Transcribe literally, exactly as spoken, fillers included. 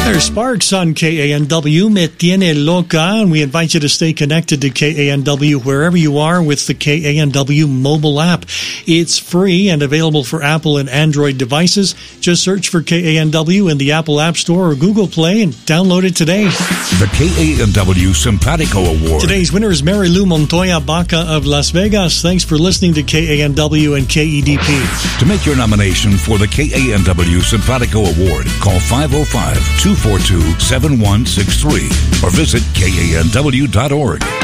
There's Sparks on K A N W, Me Tiene Loca, and we invite you to stay connected to K A N W wherever you are with the K A N W mobile app. It's free and available for Apple and Android devices. Just search for K A N W in the Apple App Store or Google Play and download it today. The K A N W Simpatico Award. Today's winner is Mary Lou Montoya Baca of Las Vegas. Thanks for listening to K A N W and K E D P. To make your nomination for the K A N W Simpatico Award, call five oh five, two four two, seven one six three or visit K A N W dot org.